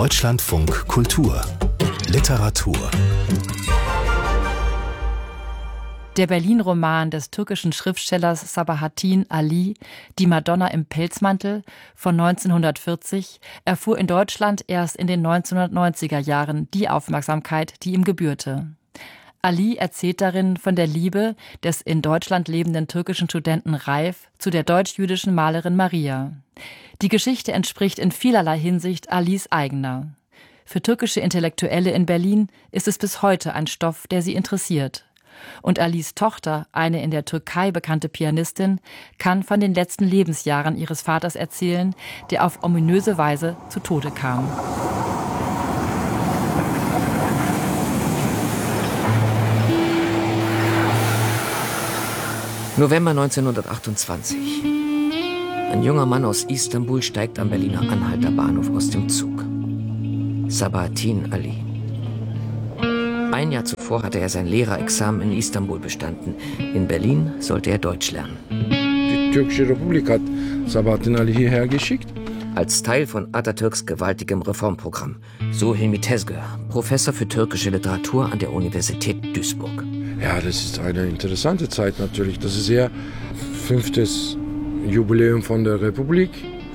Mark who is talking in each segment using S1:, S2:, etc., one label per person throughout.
S1: Deutschlandfunk Kultur Literatur.
S2: Der Berlin-Roman des türkischen Schriftstellers Sabahattin Ali, Die Madonna im Pelzmantel von 1940, erfuhr in Deutschland erst in den 1990er Jahren die Aufmerksamkeit, die ihm gebührte. Ali erzählt darin von der Liebe des in Deutschland lebenden türkischen Studenten Raif zu der deutsch-jüdischen Malerin Maria. Die Geschichte entspricht in vielerlei Hinsicht Alis eigener. Für türkische Intellektuelle in Berlin ist es bis heute ein Stoff, der sie interessiert. Und Alis Tochter, eine in der Türkei bekannte Pianistin, kann von den letzten Lebensjahren ihres Vaters erzählen, der auf ominöse Weise zu Tode kam.
S3: November 1928. Ein junger Mann aus Istanbul steigt am Berliner Anhalter Bahnhof aus dem Zug. Sabahattin Ali. Ein Jahr zuvor hatte er sein Lehrerexamen in Istanbul bestanden. In Berlin sollte er Deutsch lernen.
S4: Die türkische Republik hat Sabahattin Ali hierher geschickt.
S3: Als Teil von Atatürks gewaltigem Reformprogramm. So Hilmi Tezgör, Professor für türkische Literatur an der Universität Duisburg.
S4: Ja, das ist eine interessante Zeit natürlich. Das ist ja 5. Jubiläum von der Republik,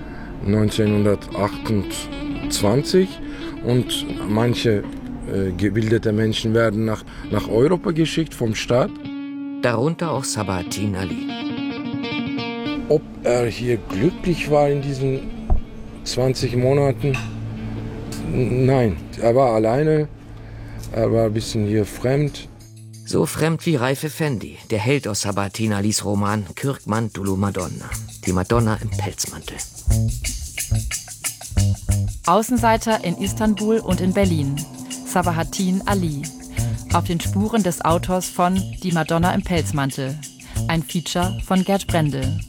S4: 1928. Und manche gebildete Menschen werden nach Europa geschickt vom Staat.
S3: Darunter auch Sabahattin Ali.
S4: Ob er hier glücklich war in diesen 20 Monaten? Nein, er war alleine, er war ein bisschen hier fremd.
S3: So fremd wie Raif Effendi, der Held aus Sabahattin Alis Roman Kürkman Dulu Madonna, die Madonna im Pelzmantel.
S2: Außenseiter in Istanbul und in Berlin. Sabahattin Ali. Auf den Spuren des Autors von Die Madonna im Pelzmantel. Ein Feature von Gerd Brendel.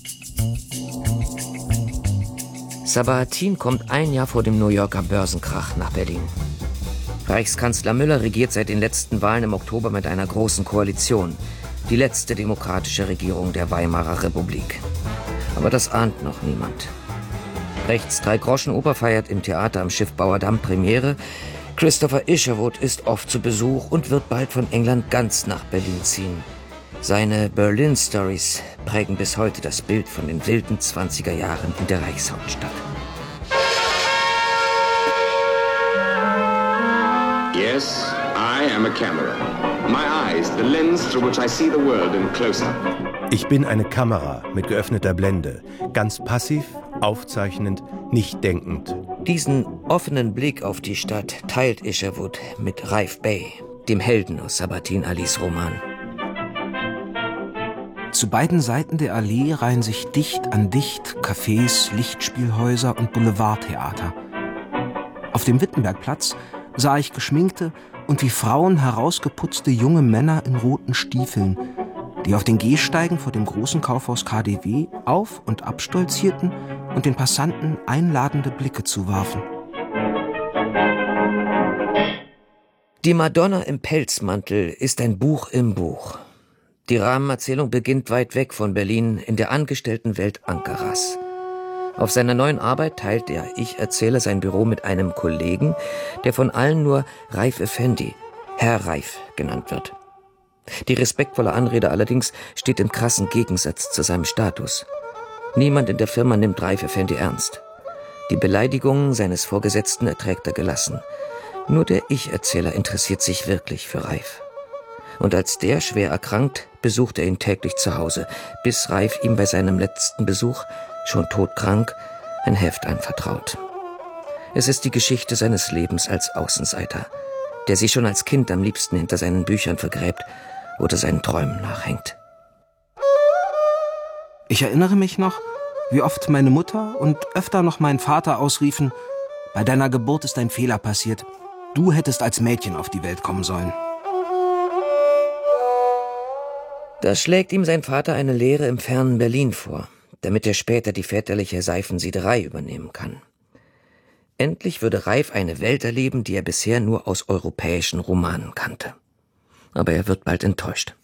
S3: Sabahattin kommt ein Jahr vor dem New Yorker Börsenkrach nach Berlin. Reichskanzler Müller regiert seit den letzten Wahlen im Oktober mit einer großen Koalition. Die letzte demokratische Regierung der Weimarer Republik. Aber das ahnt noch niemand. Rechts Drei-Groschen-Oper feiert im Theater am Schiffbauer Damm Premiere. Christopher Isherwood ist oft zu Besuch und wird bald von England ganz nach Berlin ziehen. Seine Berlin Stories prägen bis heute das Bild von den wilden 20er Jahren in der Reichshauptstadt.
S5: Yes, I am a camera. My eyes, the lens through which I see the world in close-up.
S6: Ich bin eine Kamera mit geöffneter Blende, ganz passiv, aufzeichnend, nicht denkend.
S3: Diesen offenen Blick auf die Stadt teilt Isherwood mit Raif Bey, dem Helden aus Sabahattin Alis Roman.
S7: Zu beiden Seiten der Allee reihen sich dicht an dicht Cafés, Lichtspielhäuser und Boulevardtheater. Auf dem Wittenbergplatz sah ich geschminkte und wie Frauen herausgeputzte junge Männer in roten Stiefeln, die auf den Gehsteigen vor dem großen Kaufhaus KaDeWe auf- und abstolzierten und den Passanten einladende Blicke zuwarfen.
S3: Die Madonna im Pelzmantel ist ein Buch im Buch. Die Rahmenerzählung beginnt weit weg von Berlin in der Angestelltenwelt Ankaras. Auf seiner neuen Arbeit teilt der Ich-Erzähler sein Büro mit einem Kollegen, der von allen nur Raif Effendi, Herr Raif, genannt wird. Die respektvolle Anrede allerdings steht im krassen Gegensatz zu seinem Status. Niemand in der Firma nimmt Raif Effendi ernst. Die Beleidigungen seines Vorgesetzten erträgt er gelassen. Nur der Ich-Erzähler interessiert sich wirklich für Raif. Und als der schwer erkrankt, besucht er ihn täglich zu Hause, bis Raif ihm bei seinem letzten Besuch, schon todkrank, ein Heft anvertraut. Es ist die Geschichte seines Lebens als Außenseiter, der sich schon als Kind am liebsten hinter seinen Büchern vergräbt oder seinen Träumen nachhängt.
S7: Ich erinnere mich noch, wie oft meine Mutter und öfter noch mein Vater ausriefen: Bei deiner Geburt ist ein Fehler passiert. Du hättest als Mädchen auf die Welt kommen sollen.
S3: Da schlägt ihm sein Vater eine Lehre im fernen Berlin vor, damit er später die väterliche Seifensiederei übernehmen kann. Endlich würde Raif eine Welt erleben, die er bisher nur aus europäischen Romanen kannte. Aber er wird bald enttäuscht.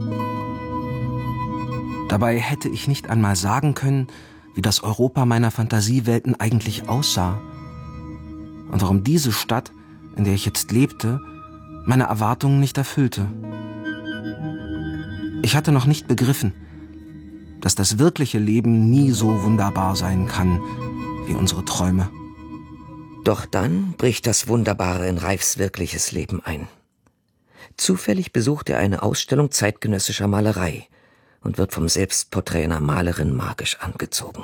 S7: Dabei hätte ich nicht einmal sagen können, wie das Europa meiner Fantasiewelten eigentlich aussah. und warum diese Stadt, in der ich jetzt lebte, meine Erwartungen nicht erfüllte. Ich hatte noch nicht begriffen, dass das wirkliche Leben nie so wunderbar sein kann wie unsere Träume.
S3: Doch dann bricht das Wunderbare in Reifs wirkliches Leben ein. Zufällig besucht er eine Ausstellung zeitgenössischer Malerei und wird vom Selbstporträt einer Malerin magisch angezogen.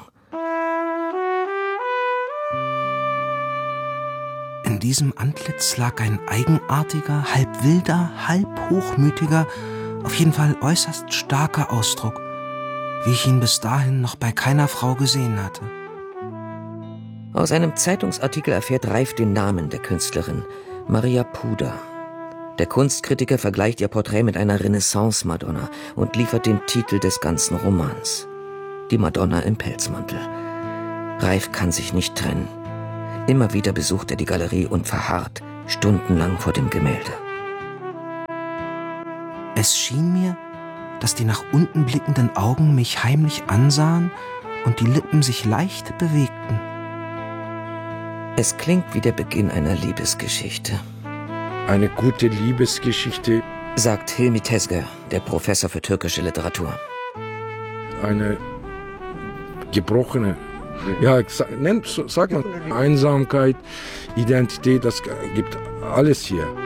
S7: In diesem Antlitz lag ein eigenartiger, halb wilder, halb hochmütiger, auf jeden Fall äußerst starker Ausdruck, wie ich ihn bis dahin noch bei keiner Frau gesehen hatte.
S3: Aus einem Zeitungsartikel erfährt Reif den Namen der Künstlerin, Maria Puder. Der Kunstkritiker vergleicht ihr Porträt mit einer Renaissance-Madonna und liefert den Titel des ganzen Romans: Die Madonna im Pelzmantel. Reif kann sich nicht trennen. Immer wieder besucht er die Galerie und verharrt stundenlang vor dem Gemälde.
S7: Es schien mir, dass die nach unten blickenden Augen mich heimlich ansahen und die Lippen sich leicht bewegten.
S3: Es klingt wie der Beginn einer Liebesgeschichte.
S4: Eine gute Liebesgeschichte.
S3: Sagt Hilmi Tezgah, der Professor für türkische Literatur.
S4: Eine gebrochene, sag mal, Einsamkeit, Identität, das gibt alles hier.